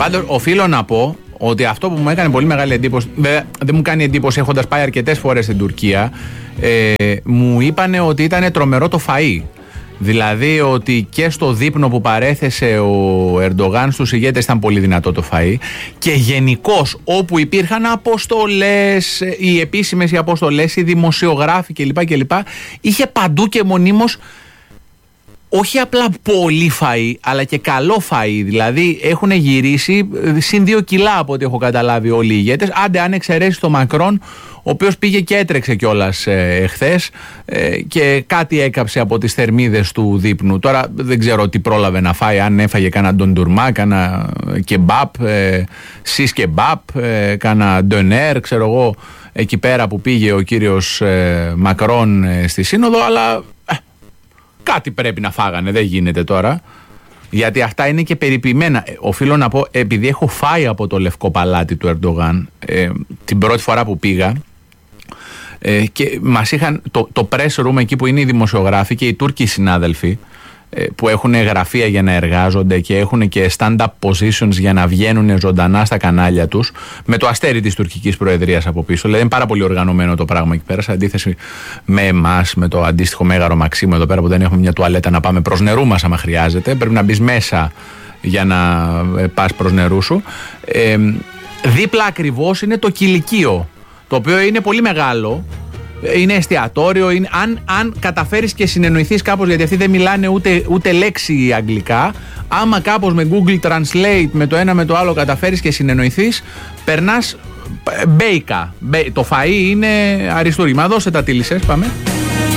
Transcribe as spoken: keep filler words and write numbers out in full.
Πάντως, οφείλω να πω ότι αυτό που μου έκανε πολύ μεγάλη εντύπωση, βέβαια δεν μου κάνει εντύπωση έχοντας πάει αρκετές φορές στην Τουρκία, ε, μου είπανε ότι ήταν τρομερό το φαΐ. Δηλαδή ότι και στο δείπνο που παρέθεσε ο Ερντογάν στους ηγέτες ήταν πολύ δυνατό το φαΐ, και γενικώς όπου υπήρχαν αποστολές, οι επίσημες οι αποστολές, οι δημοσιογράφοι κλπ, κλπ, είχε παντού και μονίμως όχι απλά πολύ φαΐ, αλλά και καλό φαΐ. Δηλαδή έχουν γυρίσει συν δύο κιλά από ό,τι έχω καταλάβει όλοι οι ηγέτες. Άντε αν εξαιρέσει το Μακρόν, ο οποίος πήγε και έτρεξε κιόλας ε, εχθές ε, και κάτι έκαψε από τις θερμίδες του δείπνου. Τώρα δεν ξέρω τι πρόλαβε να φάει, αν έφαγε κάνα ντοντουρμά, κάνα κεμπάπ, ε, σις κεμπάπ, ε, κάνα ντονέρ, ξέρω εγώ, εκεί πέρα που πήγε ο κύριος ε, Μακρόν ε, στη Σύνοδο, αλλά ε, κάτι πρέπει να φάγανε, δεν γίνεται τώρα. Γιατί αυτά είναι και περιποιημένα. Οφείλω να πω, επειδή έχω φάει από το λευκό παλάτι του Ερντογάν ε, την πρώτη φορά που πήγα, ε, και μας είχαν το, το press room εκεί που είναι οι δημοσιογράφοι και οι Τούρκοι συνάδελφοι, ε, που έχουν γραφεία για να εργάζονται και έχουν και stand-up positions για να βγαίνουν ζωντανά στα κανάλια τους, με το αστέρι της τουρκικής προεδρίας από πίσω. Δηλαδή είναι πάρα πολύ οργανωμένο το πράγμα εκεί πέρα, σε αντίθεση με εμάς, με το αντίστοιχο Μέγαρο Μαξίμου εδώ πέρα, που δεν έχουμε μια τουαλέτα να πάμε προς νερού μας άμα χρειάζεται. Πρέπει να μπεις μέσα για να πας προς νερού σου. Ε, δίπλα ακριβώς είναι το κηλικείο, το οποίο είναι πολύ μεγάλο. Είναι εστιατόριο. Είναι, αν, αν καταφέρεις και συνεννοηθείς κάπως, γιατί αυτοί δεν μιλάνε ούτε, ούτε λέξη αγγλικά, άμα κάπως με Google Translate με το ένα με το άλλο καταφέρεις και συνεννοηθείς, περνάς μπέικα. Το φαΐ είναι αριστούργημα. Δώσε τα τίλισσες, πάμε.